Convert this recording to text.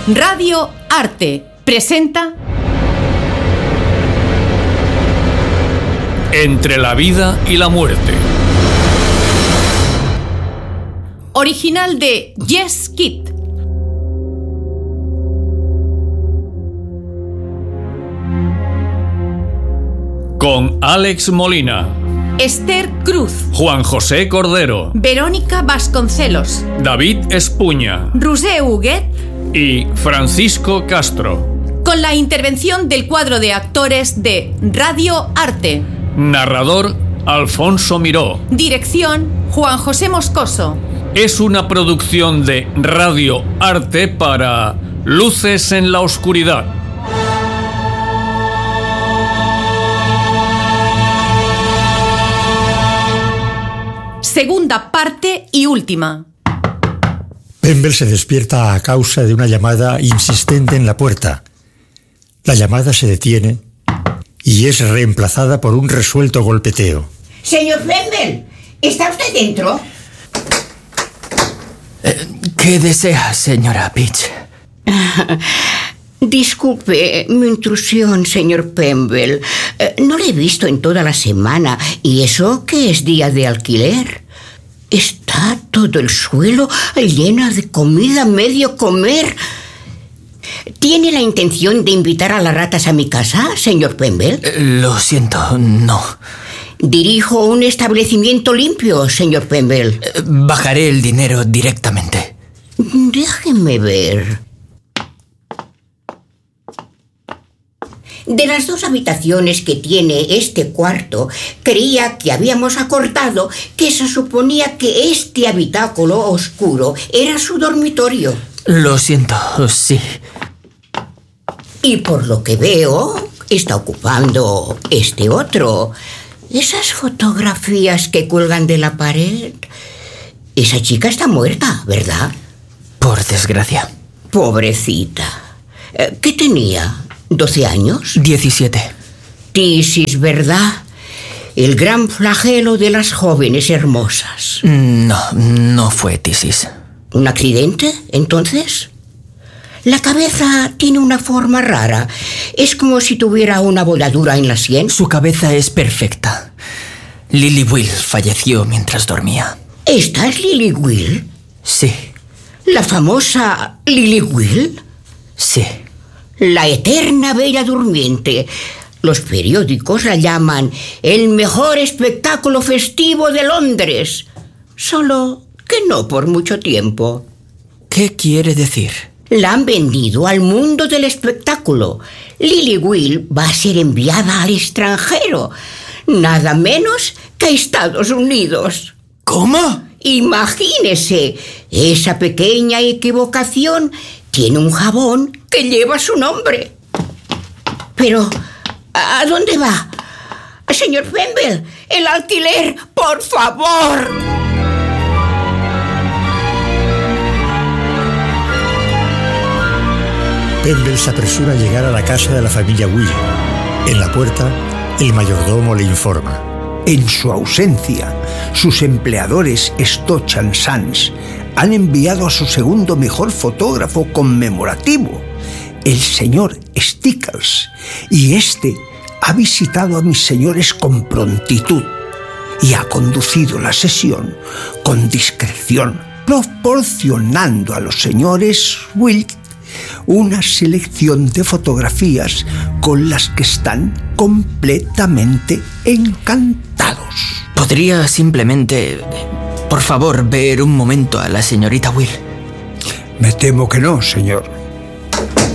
Radio Arte presenta Entre la vida y la muerte. Original de Yes Kid. Con Alex Molina, Esther Cruz, Juan José Cordero, Verónica Vasconcelos, David Espuña, Roser Huguet y Francisco Castro. Con la intervención del cuadro de actores de Radio Arte. Narrador Alfonso Miró. Dirección Juan José Moscoso. Es una producción de Radio Arte para Luces en la Oscuridad. Segunda parte y última. Pemble se despierta a causa de una llamada insistente en la puerta. La llamada se detiene y es reemplazada por un resuelto golpeteo. Señor Pemble, ¿está usted dentro? ¿Qué desea, señora Peach? Disculpe mi intrusión, señor Pemble. No le he visto en toda la semana, y eso que es día de alquiler. Está todo el suelo lleno de comida, medio comer. ¿Tiene la intención de invitar a las ratas a mi casa, señor Pemble? Lo siento, no. Dirijo un establecimiento limpio, señor Pemble. Bajaré el dinero directamente. Déjeme ver. De las 2 habitaciones que tiene este cuarto, creía que habíamos acordado que se suponía que este habitáculo oscuro era su dormitorio. Lo siento, sí. Y por lo que veo, está ocupando este otro. Esas fotografías que cuelgan de la pared. Esa chica está muerta, ¿verdad? Por desgracia. Pobrecita. ¿Qué tenía? ¿12 años? 17. Tisis, ¿verdad? El gran flagelo de las jóvenes hermosas. No fue tisis. ¿Un accidente, entonces? La cabeza tiene una forma rara. Es como si tuviera una voladura en la sien. Su cabeza es perfecta. Lily Will falleció mientras dormía. ¿Esta es Lily Will? Sí. ¿La famosa Lily Will? Sí. La eterna bella durmiente. Los periódicos la llaman el mejor espectáculo festivo de Londres. Solo que no por mucho tiempo. ¿Qué quiere decir? La han vendido al mundo del espectáculo. Lily Will va a ser enviada al extranjero. Nada menos que a Estados Unidos. ¿Cómo? Imagínese, esa pequeña equivocación tiene un jabón que lleva su nombre. Pero, ¿a dónde va? Señor Pemble, el alquiler, por favor. Pemble se apresura a llegar a la casa de la familia Will. En la puerta, el mayordomo le informa. En su ausencia, sus empleadores Stoch & Sons han enviado a su segundo mejor fotógrafo conmemorativo, el señor Stickles, y este ha visitado a mis señores con prontitud y ha conducido la sesión con discreción, proporcionando a los señores Will una selección de fotografías con las que están completamente encantados. ¿Podría simplemente, por favor, ver un momento a la señorita Will? Me temo que no, señor.